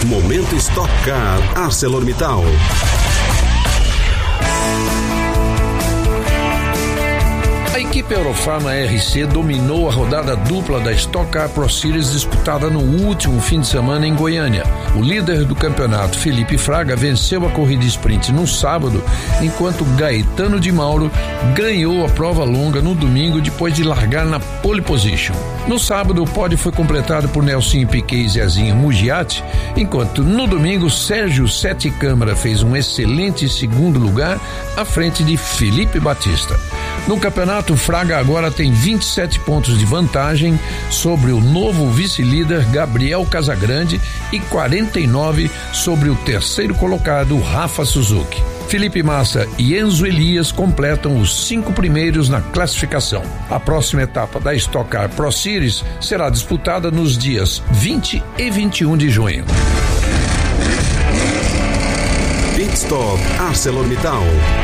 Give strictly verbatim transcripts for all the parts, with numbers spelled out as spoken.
Momento Stock Car ArcelorMittal. A equipe Eurofarma R C dominou a rodada dupla da Stock Car Pro Series disputada no último fim de semana em Goiânia. O líder do campeonato, Felipe Fraga, venceu a corrida sprint no sábado, enquanto Gaetano de Mauro ganhou a prova longa no domingo depois de largar na pole position. No sábado, o pódio foi completado por Nelsinho Piquet e Zezinho Mugiati, enquanto no domingo Sérgio Sete Câmara fez um excelente segundo lugar à frente de Felipe Batista. No campeonato, Fraga agora tem vinte e sete pontos de vantagem sobre o novo vice-líder Gabriel Casagrande e quarenta e nove sobre o terceiro colocado Rafa Suzuki. Felipe Massa e Enzo Elias completam os cinco primeiros na classificação. A próxima etapa da Stock Car Pro Series será disputada nos dias vinte e vinte e um de junho. Pit Stop ArcelorMittal.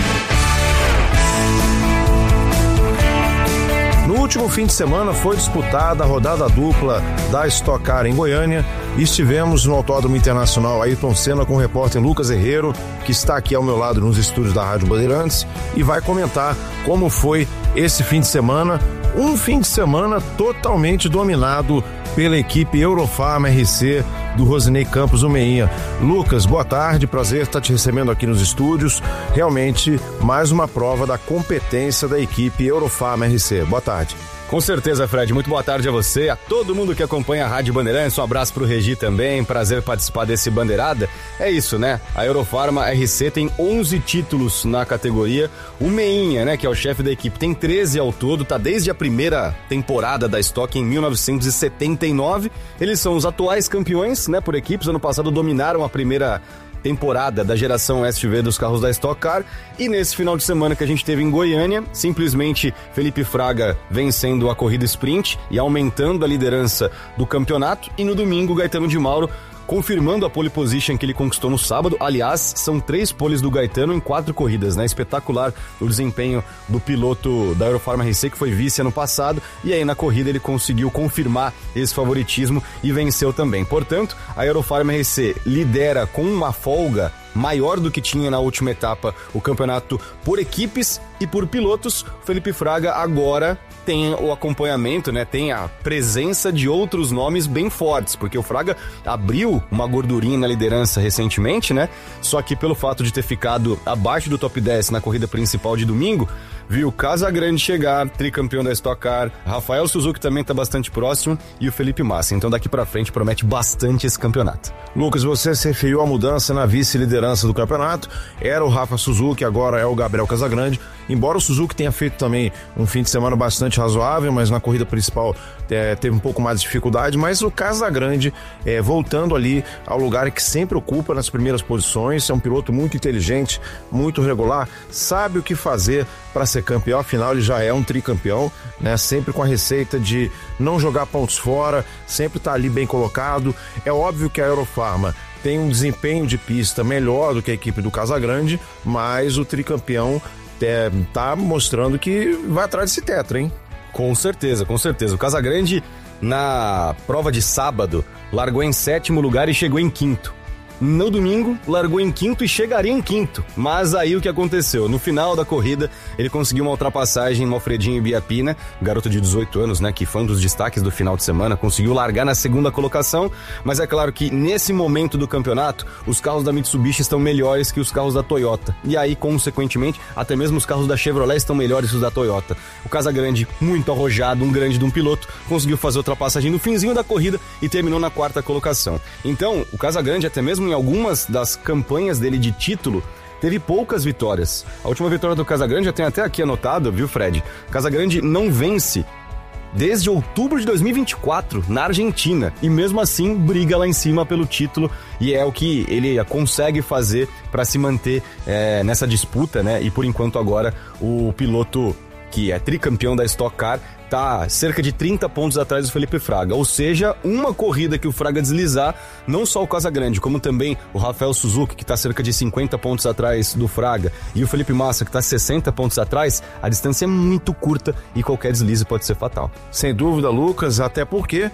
No último fim de semana foi disputada a rodada dupla da Stock Car em Goiânia e estivemos no Autódromo Internacional Ayrton Senna com o repórter Lucas Herrero, que está aqui ao meu lado nos estúdios da Rádio Bandeirantes e vai comentar como foi esse fim de semana, um fim de semana totalmente dominado pela equipe Eurofarma R C do Rosinei Campos, o Meinha. Lucas, boa tarde, prazer estar te recebendo aqui nos estúdios. Realmente, mais uma prova da competência da equipe Eurofarma R C. Boa tarde. Com certeza, Fred. Muito boa tarde a você, a todo mundo que acompanha a Rádio Bandeirantes. Um abraço pro Regi também, prazer participar desse Bandeirada. É isso, né? A Eurofarma R C tem onze títulos na categoria. O Meinha, né, que é o chefe da equipe, tem treze ao todo, tá desde a primeira temporada da Stock em mil novecentos e setenta e nove. Eles são os atuais campeões, né, por equipes. Ano passado dominaram a primeira temporada da geração S V dos carros da Stock Car, e nesse final de semana que a gente teve em Goiânia, simplesmente Felipe Fraga vencendo a corrida sprint e aumentando a liderança do campeonato, e no domingo Gaetano de Mauro confirmando a pole position que ele conquistou no sábado. Aliás, são três poles do Gaetano em quatro corridas, né? Espetacular o desempenho do piloto da Eurofarma R C, que foi vice ano passado, e aí na corrida ele conseguiu confirmar esse favoritismo e venceu também. Portanto, a Eurofarma R C lidera com uma folga maior do que tinha na última etapa o campeonato por equipes e por pilotos. Felipe Fraga agora tem o acompanhamento, né? Tem a presença de outros nomes bem fortes, porque o Fraga abriu uma gordurinha na liderança recentemente, né? Só que pelo fato de ter ficado abaixo do top dez na corrida principal de domingo, viu Casagrande chegar, tricampeão da Stock Car, Rafael Suzuki também tá bastante próximo, e o Felipe Massa. Então daqui pra frente promete bastante esse campeonato. Lucas, você se referiu à mudança na vice-liderança do campeonato. Era o Rafa Suzuki, agora é o Gabriel Casagrande. Embora o Suzuki tenha feito também um fim de semana bastante razoável, mas na corrida principal é, teve um pouco mais de dificuldade, mas o Casagrande é, voltando ali ao lugar que sempre ocupa nas primeiras posições. É um piloto muito inteligente, muito regular, sabe o que fazer para ser campeão. Afinal ele já é um tricampeão, né? Sempre com a receita de não jogar pontos fora, sempre tá ali bem colocado. É óbvio que a Eurofarma tem um desempenho de pista melhor do que a equipe do Casagrande, mas o tricampeão é, tá mostrando que vai atrás desse tetra, hein? Com certeza, com certeza. O Casagrande, na prova de sábado, largou em sétimo lugar e chegou em quinto. No domingo, largou em quinto e chegaria em quinto. Mas aí o que aconteceu? No final da corrida, ele conseguiu uma ultrapassagem no Alfredinho Ibiapina, garoto de dezoito anos, né, que foi um dos destaques do final de semana, conseguiu largar na segunda colocação, mas é claro que nesse momento do campeonato, os carros da Mitsubishi estão melhores que os carros da Toyota. E aí, consequentemente, até mesmo os carros da Chevrolet estão melhores que os da Toyota. O Casagrande, muito arrojado, um grande de um piloto, conseguiu fazer a ultrapassagem no finzinho da corrida e terminou na quarta colocação. Então, o Casagrande, até mesmo em algumas das campanhas dele de título, teve poucas vitórias. A última vitória do Casagrande, eu tenho até aqui anotado, viu, Fred? Casagrande não vence desde outubro de dois mil e vinte e quatro na Argentina, e mesmo assim briga lá em cima pelo título, e é o que ele consegue fazer para se manter é, nessa disputa, né? E por enquanto agora o piloto que é tricampeão da Stock Car tá cerca de trinta pontos atrás do Felipe Fraga, ou seja, uma corrida que o Fraga deslizar, não só o Casagrande, como também o Rafael Suzuki, que tá cerca de cinquenta pontos atrás do Fraga, e o Felipe Massa, que tá sessenta pontos atrás, a distância é muito curta e qualquer deslize pode ser fatal. Sem dúvida, Lucas, até porque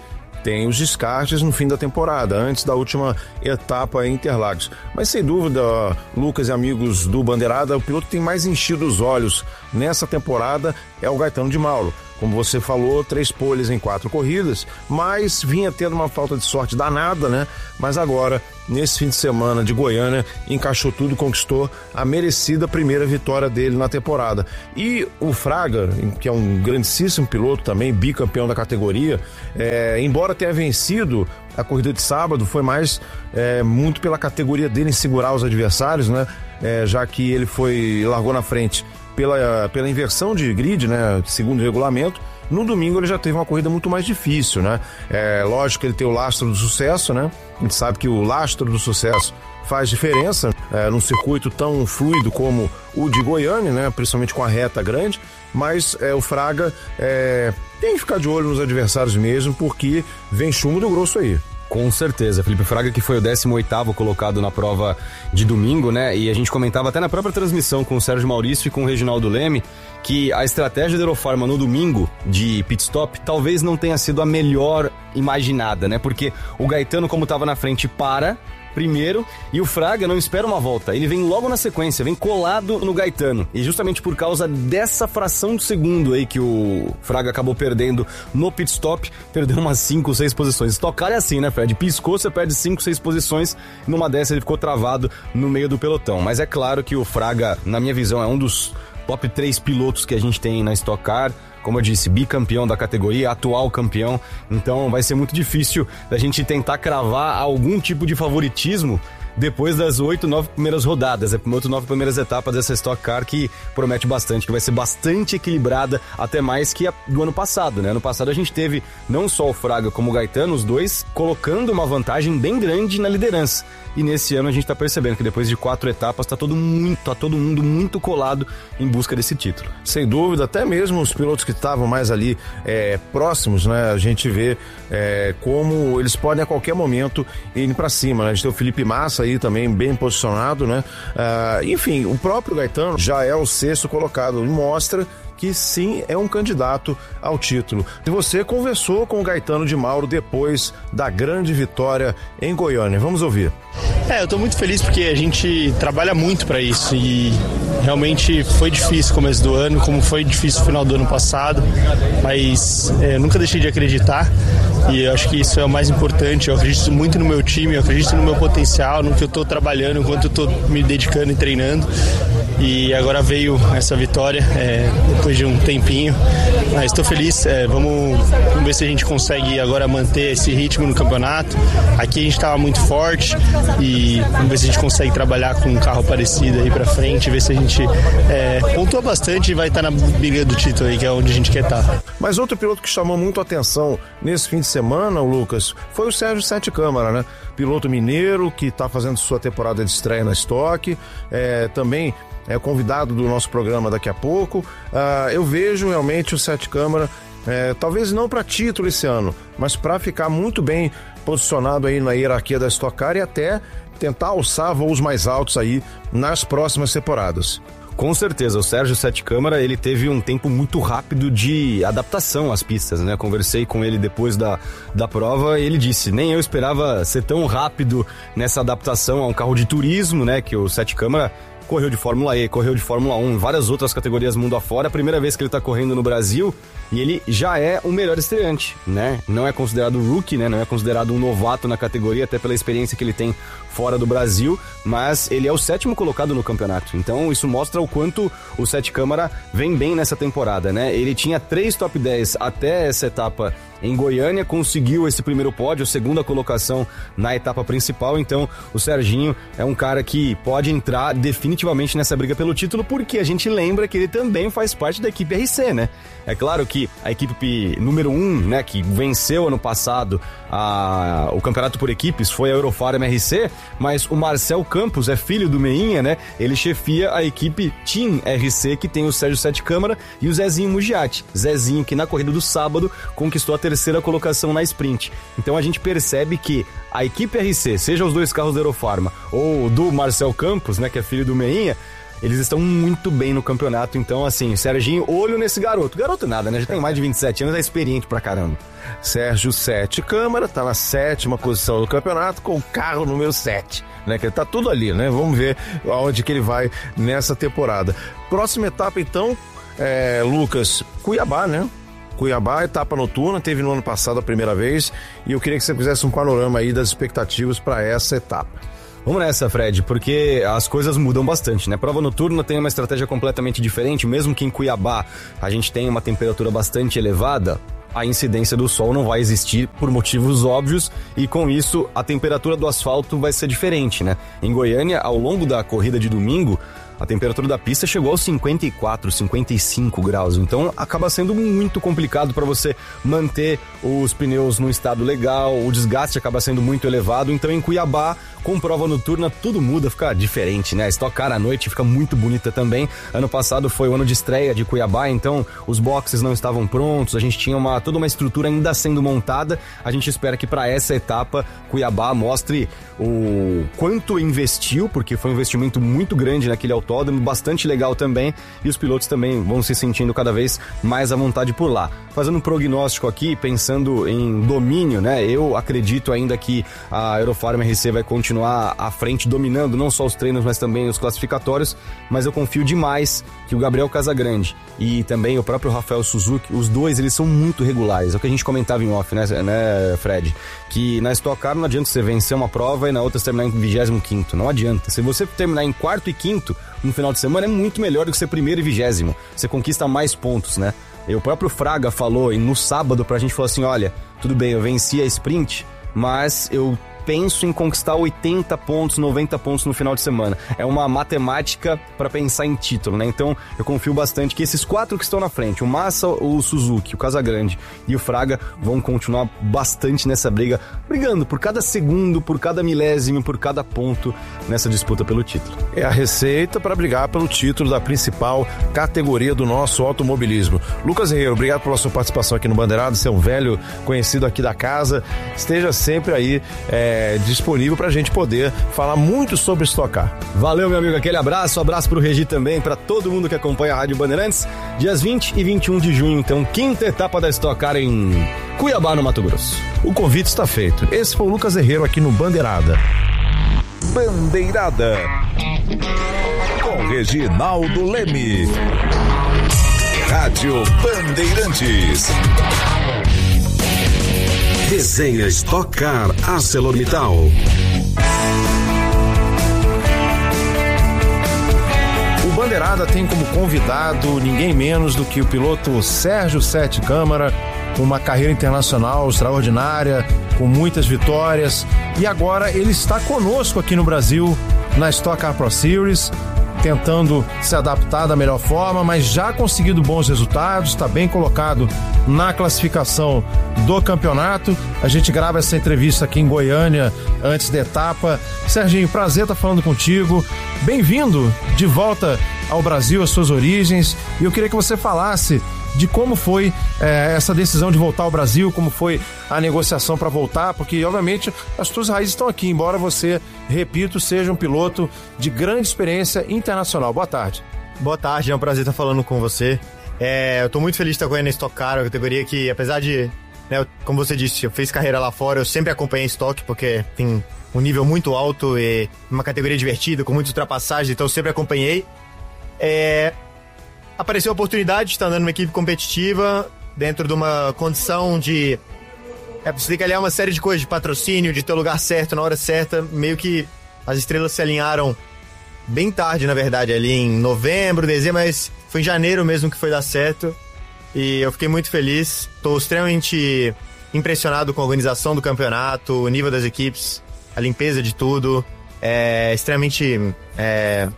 tem os descartes no fim da temporada, antes da última etapa em Interlagos. Mas sem dúvida, Lucas e amigos do Bandeirada, o piloto que tem mais enchido os olhos nessa temporada é o Gaetano de Mauro. Como você falou, três poles em quatro corridas, mas vinha tendo uma falta de sorte danada, né? Mas agora, nesse fim de semana de Goiânia, encaixou tudo e conquistou a merecida primeira vitória dele na temporada. E o Fraga, que é um grandíssimo piloto também, bicampeão da categoria, é, embora tenha vencido a corrida de sábado, foi mais é, muito pela categoria dele em segurar os adversários, né? É, já que ele foi largou na frente Pela, pela inversão de grid, né, segundo o regulamento. No domingo ele já teve uma corrida muito mais difícil, né? É lógico que ele tem o lastro do sucesso, né? A gente sabe que o lastro do sucesso faz diferença é, num circuito tão fluido como o de Goiânia, né? Principalmente com a reta grande, mas é, o Fraga é, tem que ficar de olho nos adversários mesmo, porque vem chumbo do grosso aí. Com certeza, Felipe Fraga, que foi o décimo oitavo colocado na prova de domingo, né? E a gente comentava até na própria transmissão com o Sérgio Maurício e com o Reginaldo Leme que a estratégia da Eurofarma no domingo de pit stop talvez não tenha sido a melhor imaginada, né? Porque o Gaetano, como estava na frente, para primeiro, e o Fraga não espera uma volta, ele vem logo na sequência, vem colado no Gaetano, e justamente por causa dessa fração de segundo aí que o Fraga acabou perdendo no pit stop, perdeu umas cinco, seis posições. Estocar é assim, né, Fred? Piscou, você perde cinco, seis posições, numa dessas ele ficou travado no meio do pelotão. Mas é claro que o Fraga, na minha visão, é um dos top três pilotos que a gente tem na Stock Car. Como eu disse, bicampeão da categoria, atual campeão, então vai ser muito difícil da gente tentar cravar algum tipo de favoritismo depois das oito, nove primeiras rodadas, é oito, nove primeiras etapas dessa Stock Car, que promete bastante, que vai ser bastante equilibrada, até mais que a do ano passado, né? Ano passado a gente teve não só o Fraga como o Gaetano, os dois colocando uma vantagem bem grande na liderança. E nesse ano a gente tá percebendo que depois de quatro etapas tá todo, muito, tá todo mundo muito colado em busca desse título. Sem dúvida, até mesmo os pilotos que estavam mais ali é, próximos, né? A gente vê é, como eles podem a qualquer momento ir para cima, né? A gente tem o Felipe Massa aí também bem posicionado, né? Ah, enfim, o próprio Gaetano já é o sexto colocado e mostra que sim, é um candidato ao título. E você conversou com o Gaetano de Mauro depois da grande vitória em Goiânia. Vamos ouvir. É, eu tô muito feliz porque a gente trabalha muito para isso e realmente foi difícil o começo do ano, como foi difícil o final do ano passado, mas é, eu nunca deixei de acreditar e eu acho que isso é o mais importante. Eu acredito muito no meu time, eu acredito no meu potencial, no que eu tô trabalhando, enquanto eu tô me dedicando e treinando. E agora veio essa vitória é, depois de um tempinho, mas estou feliz, é, vamos, vamos ver se a gente consegue agora manter esse ritmo no campeonato. Aqui a gente estava muito forte e vamos ver se a gente consegue trabalhar com um carro parecido aí para frente, ver se a gente é, pontua bastante e vai estar na briga do título aí, que é onde a gente quer estar. Mas outro piloto que chamou muito a atenção nesse fim de semana, o Lucas, foi o Sérgio Sete Câmara, né? Piloto mineiro que está fazendo sua temporada de estreia na Stock, é, também é convidado do nosso programa daqui a pouco. Uh, eu vejo realmente o Sete Câmara, é, talvez não para título esse ano, mas para ficar muito bem posicionado aí na hierarquia da Stock Car e até tentar alçar voos mais altos aí nas próximas temporadas. Com certeza, o Sérgio Sete Câmara, ele teve um tempo muito rápido de adaptação às pistas, né? Conversei com ele depois da, da prova e ele disse, nem eu esperava ser tão rápido nessa adaptação a um carro de turismo, né? Que o Sete Câmara correu de Fórmula E, correu de Fórmula um, várias outras categorias mundo afora, a primeira vez que ele tá correndo no Brasil e ele já é o melhor estreante, né? Não é considerado rookie, né? Não é considerado um novato na categoria, até pela experiência que ele tem fora do Brasil, mas ele é o sétimo colocado no campeonato. Então isso mostra o quanto o Sete Câmara vem bem nessa temporada, né? Ele tinha três top dez até essa etapa em Goiânia, conseguiu esse primeiro pódio, a segunda colocação na etapa principal, então o Serginho é um cara que pode entrar definitivamente nessa briga pelo título, porque a gente lembra que ele também faz parte da equipe R C, né? É claro que a equipe número um, né, que venceu ano passado a, o campeonato por equipes foi a Eurofarma R C, mas o Marcel Campos é filho do Meinha, né? Ele chefia a equipe Team R C, que tem o Sérgio Sete Câmara e o Zezinho Mugiati. Zezinho, que na corrida do sábado conquistou a terceira colocação na sprint. Então a gente percebe que a equipe R C, seja os dois carros da Eurofarma ou do Marcel Campos, né, que é filho do Meinha, eles estão muito bem no campeonato, então assim, Serginho, olho nesse garoto. Garoto nada, né? Já tem mais de vinte e sete anos, é experiente pra caramba. Sérgio Sete Câmara tá na sétima posição do campeonato com o carro número sete, né? Que tá tudo ali, né? Vamos ver aonde que ele vai nessa temporada. Próxima etapa, então, é, Lucas, Cuiabá, né? Cuiabá, etapa noturna, teve no ano passado a primeira vez, e eu queria que você fizesse um panorama aí das expectativas para essa etapa. Vamos nessa, Fred, porque as coisas mudam bastante, né? Prova noturna tem uma estratégia completamente diferente, mesmo que em Cuiabá a gente tenha uma temperatura bastante elevada, a incidência do sol não vai existir por motivos óbvios, e com isso a temperatura do asfalto vai ser diferente, né? Em Goiânia, ao longo da corrida de domingo, a temperatura da pista chegou aos cinquenta e quatro, cinquenta e cinco graus, então acaba sendo muito complicado para você manter os pneus num estado legal, o desgaste acaba sendo muito elevado, então em Cuiabá, com prova noturna, tudo muda, fica diferente, né? A Stock Car à noite fica muito bonita também. Ano passado foi o ano de estreia de Cuiabá, então os boxes não estavam prontos, a gente tinha uma, toda uma estrutura ainda sendo montada. A gente espera que para essa etapa Cuiabá mostre o quanto investiu, porque foi um investimento muito grande naquele autódromo, bastante legal também, e os pilotos também vão se sentindo cada vez mais à vontade por lá. Fazendo um prognóstico aqui, pensando em domínio, né? Eu acredito ainda que a Eurofarma R C vai continuar à frente, dominando não só os treinos, mas também os classificatórios, mas eu confio demais que o Gabriel Casagrande e também o próprio Rafael Suzuki, os dois, eles são muito regulares. É o que a gente comentava em off, né, né Fred? Que na Stock Car não adianta você vencer uma prova e na outra você terminar em vigésimo quinto, não adianta. Se você terminar em quarto e quinto no final de semana, é muito melhor do que ser primeiro e vigésimo. Você conquista mais pontos, né? E o próprio Fraga falou, e no sábado pra gente falou assim, olha, tudo bem, eu venci a sprint, mas eu penso em conquistar oitenta pontos, noventa pontos no final de semana. É uma matemática para pensar em título, né? Então eu confio bastante que esses quatro que estão na frente, o Massa, o Suzuki, o Casagrande e o Fraga, vão continuar bastante nessa briga, brigando por cada segundo, por cada milésimo, por cada ponto nessa disputa pelo título. É a receita para brigar pelo título da principal categoria do nosso automobilismo. Lucas Herrero, obrigado pela sua participação aqui no Bandeirado, você é um velho conhecido aqui da casa, esteja sempre aí é, disponível pra gente poder falar muito sobre Stock Car. Valeu, meu amigo, aquele abraço, um abraço pro Regi também, pra todo mundo que acompanha a Rádio Bandeirantes, dias vinte e vinte e um de junho, então, quinta etapa da Stock Car em Cuiabá, no Mato Grosso. O convite está feito. Esse foi o Lucas Herrero aqui no Bandeirada. Bandeirada com Reginaldo Leme. Rádio Bandeirantes. Resenha Stock Car ArcelorMittal. O Bandeirada tem como convidado ninguém menos do que o piloto Sérgio Sete Câmara, com uma carreira internacional extraordinária, com muitas vitórias, e agora ele está conosco aqui no Brasil na Stock Car Pro Series, tentando se adaptar da melhor forma, mas já conseguido bons resultados, está bem colocado na classificação do campeonato. A gente grava essa entrevista aqui em Goiânia, antes da etapa. Serginho, prazer estar falando contigo. Bem-vindo de volta ao Brasil, às suas origens, e eu queria que você falasse de como foi é, essa decisão de voltar ao Brasil, como foi a negociação para voltar, porque obviamente as suas raízes estão aqui, embora você, repito, seja um piloto de grande experiência internacional. Boa tarde. Boa tarde, é um prazer estar falando com você. É, eu estou muito feliz de estar correndo na Stock Car, uma categoria que, apesar de, né, como você disse, eu fiz carreira lá fora, eu sempre acompanhei Stock, porque tem um nível muito alto e uma categoria divertida, com muitas ultrapassagens, então eu sempre acompanhei. É... Apareceu a oportunidade de estar andando numa equipe competitiva, dentro de uma condição de... É, você tem que aliar uma série de coisas, de patrocínio, de ter o lugar certo, na hora certa. Meio que as estrelas se alinharam bem tarde, na verdade, ali em novembro, dezembro, mas foi em janeiro mesmo que foi dar certo. E eu fiquei muito feliz. Estou extremamente impressionado com a organização do campeonato, o nível das equipes, a limpeza de tudo. É extremamente é,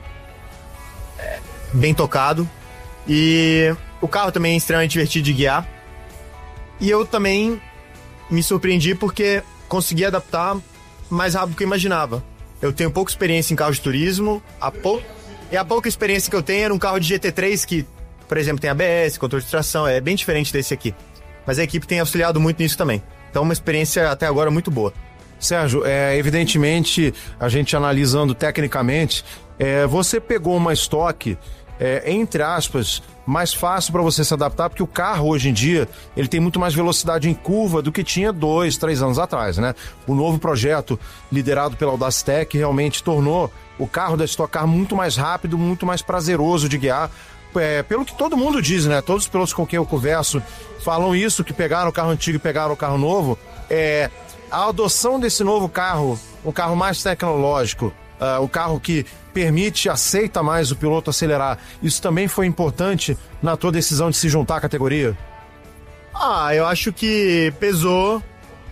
é, bem tocado. E o carro também é extremamente divertido de guiar. E eu também me surpreendi porque consegui adaptar mais rápido do que eu imaginava. Eu tenho pouca experiência em carro de turismo, a pou... e a pouca experiência que eu tenho era um carro de G T três que, por exemplo, tem A B S, controle de tração, é bem diferente desse aqui. Mas a equipe tem auxiliado muito nisso também. Então, uma experiência até agora muito boa. Sérgio, é, evidentemente, a gente analisando tecnicamente, É, você pegou uma estoque, é, entre aspas, mais fácil para você se adaptar, porque o carro hoje em dia ele tem muito mais velocidade em curva do que tinha dois, três anos atrás, né? O novo projeto liderado pela Audacetec realmente tornou o carro da Stock Car muito mais rápido, muito mais prazeroso de guiar. É, pelo que todo mundo diz, né? Todos os pilotos com quem eu converso falam isso, que pegaram o carro antigo e pegaram o carro novo. É, a adoção desse novo carro, um carro mais tecnológico, uh, o carro que permite, aceita mais o piloto acelerar, isso também foi importante na tua decisão de se juntar à categoria? Ah, eu acho que pesou